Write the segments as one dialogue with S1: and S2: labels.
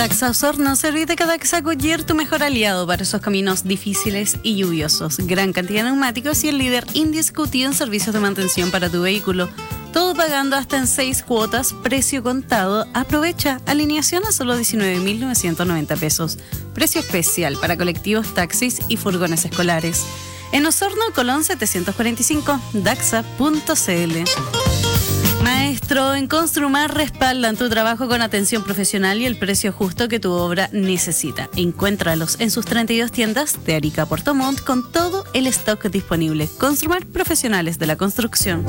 S1: Daxa Osorno, Serviteca Daxa Goyer, tu mejor aliado para esos caminos difíciles y lluviosos. Gran cantidad de neumáticos y el líder indiscutido en servicios de mantención para tu vehículo. Todo pagando hasta en 6 cuotas, precio contado. Aprovecha, alineación a solo 19.990 pesos. Precio especial para colectivos, taxis y furgones escolares. En Osorno, Colón 745, daxa.cl. Maestro, en Construmar respaldan tu trabajo con atención profesional y el precio justo que tu obra necesita. Encuéntralos en sus 32 tiendas de Arica a Puerto Montt con todo el stock disponible. Construmar, profesionales de la construcción.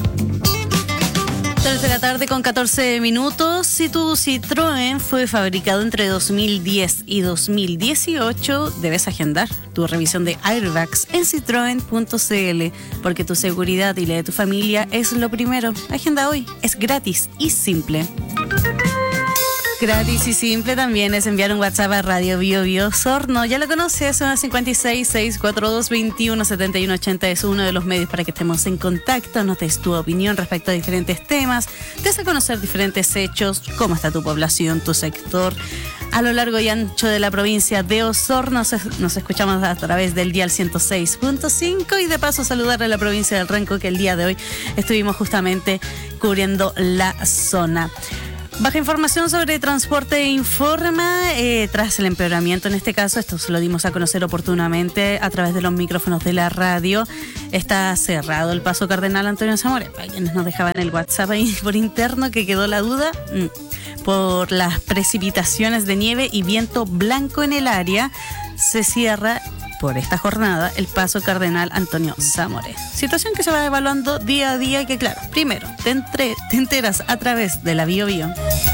S1: 3 de la tarde con 14 minutos. Si tu Citroën fue fabricado entre 2010 y 2018, debes agendar tu revisión de airbags en citroen.cl, porque tu seguridad y la de tu familia es lo primero. Agenda hoy, es gratis y simple. Gratis y simple también es enviar un WhatsApp a Radio Bio Bio Osorno. Ya lo conoces, son 56-642-217180. Es uno de los medios para que estemos en contacto, nos des tu opinión respecto a diferentes temas, des a conocer diferentes hechos, cómo está tu población, tu sector. A lo largo y ancho de la provincia de Osorno nos escuchamos a través del dial 106.5 y de paso saludar a la provincia del Renco, que el día de hoy estuvimos justamente cubriendo la zona. Baja información sobre transporte informa, tras el empeoramiento en este caso, esto se lo dimos a conocer oportunamente a través de los micrófonos de la radio. Está cerrado el paso Cardenal Antonio Zamora. Para quienes nos dejaban el WhatsApp ahí por interno, que quedó la duda, por las precipitaciones de nieve y viento blanco en el área, se cierra por esta jornada el paso Cardenal Antonio Zamora. Situación que se va evaluando día a día y que, claro, primero te enteras a través de la Bio Bio.